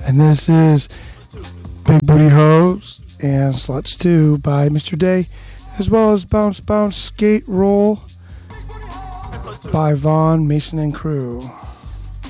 And this is Big Booty Hoes and Sluts 2 by Mr. Day, as well as Bounce Bounce Skate Roll by Vaughn, Mason and Crew.